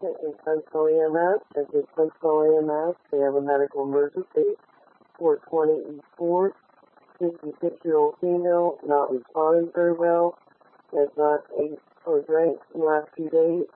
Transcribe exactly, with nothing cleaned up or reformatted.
second in Central E M S. At the Central E M S, they have a medical emergency. four twenty East fourth, fifty-six-year-old female, not responding very well, has not ate or drank in the last few days,